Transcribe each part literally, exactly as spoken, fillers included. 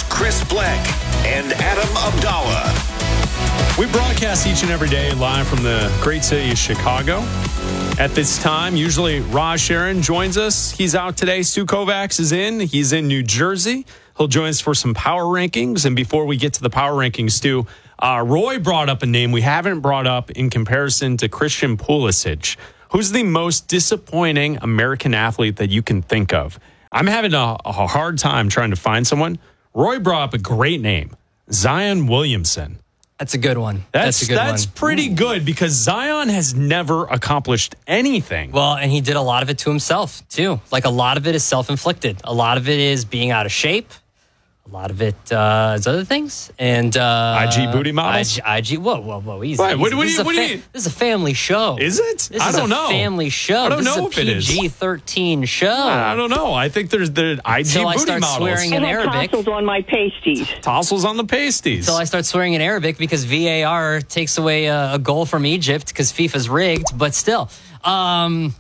Here's Chris Bleck and Adam Abdallah. We broadcast each and every day live from the great city of Chicago. At this time, usually Raj Sharon joins us. He's out today. Stu Kovacs is in. He's in New Jersey. He'll join us for some power rankings. And before we get to the power rankings, Stu, uh, Roy brought up a name we haven't brought up in comparison to Christian Pulisic. Who's the most disappointing American athlete that you can think of? I'm having a, a hard time trying to find someone. Roy brought up a great name, Zion Williamson. That's a good one. That's, that's a good that's one. pretty good because Zion has never accomplished anything. Well, and he did a lot of it to himself, too. Like, a lot of it is self-inflicted. A lot of it is being out of shape. A lot of it uh, is other things. And uh, I G booty models? I G, I G whoa, whoa, whoa, easy. What, what, easy. what, do This you, is a what do you fa- mean? This is a family show. Is it? This I is don't a know. family show. I don't this know is if a it is. P G thirteen show. I don't know. I think there's the I G Until I booty start models. swearing in I have Arabic. tassels on my pasties. Tassels on the pasties. Until I start swearing in Arabic because V A R takes away a, a goal from Egypt because FIFA's rigged, but still. Um,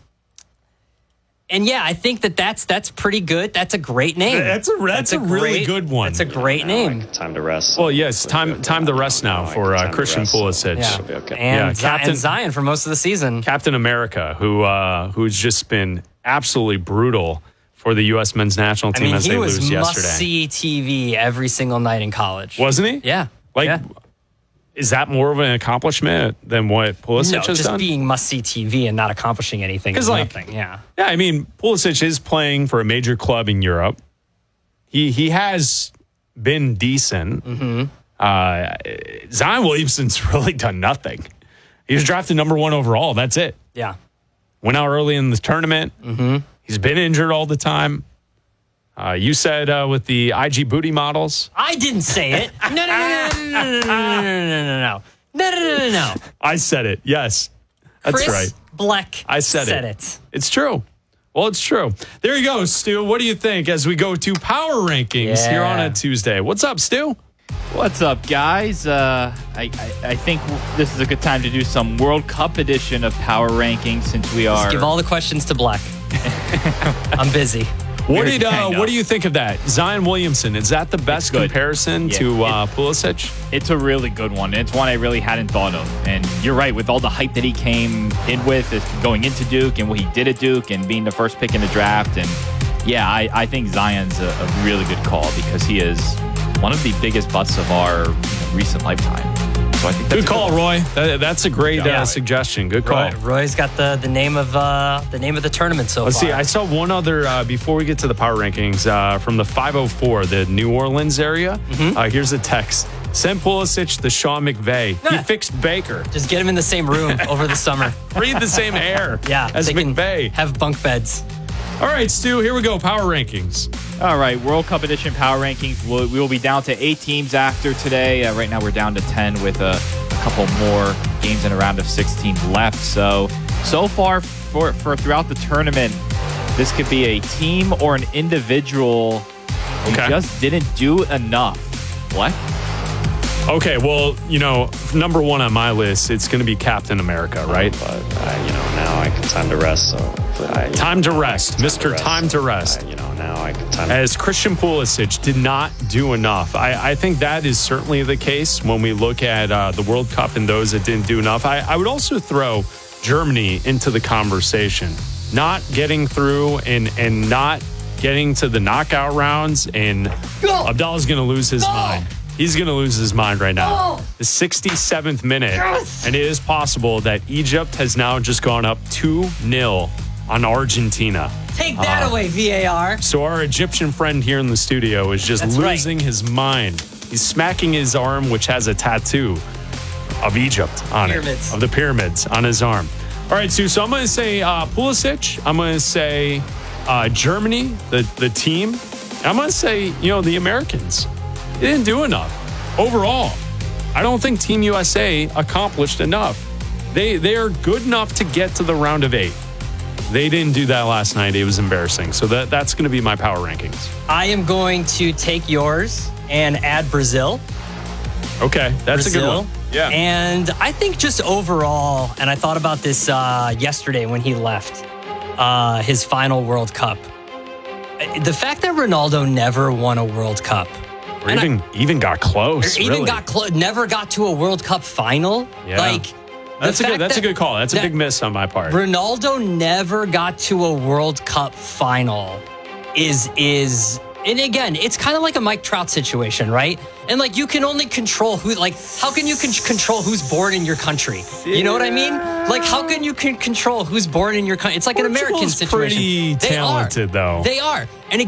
and yeah, I think that that's that's pretty good. That's a great name. That's a that's, a, really great- good one. That's a great name. Time to rest. Well, yes, time time to rest now for uh, Christian Pulisic. Yeah. Should be okay. And, Yeah, Zi- Captain- and Zion for most of the season. Captain America, who uh, who's just been absolutely brutal for the U S men's national I team mean, as he they was lose must yesterday. see T V every single night in college. Wasn't he? Yeah. Like, yeah. is that more of an accomplishment than what Pulisic No, has just done? being must see T V and not accomplishing anything. 'Cause, Is like- nothing. Yeah. Yeah, I mean, Pulisic is playing for a major club in Europe. He he has been decent. Mm-hmm. Uh, Zion Williamson's really done nothing. He was drafted number one overall. That's it. Yeah. Went out early in the tournament. Mm-hmm. He's been injured all the time. Uh, you said uh, with the I G booty models. I didn't say it. No, no, no, no, no, no, no, no, no, no, no, no, no, no. I said it. Yes, that's Chris right. Bleck I said, said it. it. It's true. Well, it's true. There you go, Stu. What do you think as we go to power rankings Yeah. here on a Tuesday? What's up, Stu? What's up, guys? Uh, I, I, I think this is a good time to do some World Cup edition of Power Rankings since we are. Just give all the questions to Bleck. I'm busy. What Weird did uh, kind of. What do you think of that, Zion Williamson? Is that the best good. comparison Yeah. to uh, It- Pulisic? It's a really good one. It's one I really hadn't thought of. And you're right, with all the hype that he came in with is going into Duke and what he did at Duke and being the first pick in the draft. And yeah, I, I think Zion's a, a really good call because he is one of the biggest busts of our you know, recent lifetime. So I think that's Good a call, one. Roy. That, that's a great Yeah. uh, suggestion. Good call. Roy, Roy's got the, the name of uh, the name of the tournament so Let's far. see. I saw one other uh, before we get to the power rankings uh, from the five oh four, the New Orleans area. Mm-hmm. Uh, here's a text: send Pulisic the Sean McVay. He Nah. fixed Baker. Just get him in the same room over the summer. Breathe the same air Yeah, as they can McVay. have bunk beds. All right, Stu. Here we go. Power rankings. All right, World Cup edition Power Rankings. We'll, we will be down to eight teams after today. Uh, right now, we're down to ten with a, a couple more games in a round of sixteen left. So, so far for, for throughout the tournament, this could be a team or an individual who Okay. just didn't do enough. What? Okay, well, you know, number one on my list, it's going to be Captain America, right? But, uh, you know, now I can time to rest. So, uh, you Time know, to now I rest, can Mister Time to Rest. Uh, you know, now I can time As Christian Pulisic did not do enough. I, I think that is certainly the case when we look at uh, the World Cup and those that didn't do enough. I, I would also throw Germany into the conversation. Not getting through and, and not getting to the knockout rounds, and Abdallah's going to lose his mind. He's going to lose his mind right now. The sixty-seventh minute, and it is possible that Egypt has now just gone up two nil on Argentina. Take that Uh, away, V A R. So our Egyptian friend here in the studio is just That's right. losing his mind. He's smacking his arm, which has a tattoo of Egypt on Pyramids. it, of the pyramids on his arm. All right, Sue, so I'm going to say uh, Pulisic. I'm going to say uh, Germany, the, the team. And I'm going to say, you know, the Americans. They didn't do enough. Overall, I don't think Team U S A accomplished enough. They, they are good enough to get to the round of eight. They didn't do that last night. It was embarrassing. So that, that's going to be my power rankings. I am going to take yours and add Brazil. Okay, that's Brazil. a good one. Yeah. And I think just overall, and I thought about this uh, yesterday when he left uh, his final World Cup. The fact that Ronaldo never won a World Cup Or And even I, even got close. or even really. got close, never got to a World Cup final. Yeah. Like That's the a good. fact That's a that- good call. That's a that big miss on my part. Ronaldo never got to a World Cup final. Is is and again, it's kind of like a Mike Trout situation, right? And like you can only control who. Like, how can you con- control who's born in your country? You know what I mean? Like, how can you can control who's born in your country? It's like an American Portugal's situation. pretty They talented, are. though. They are. And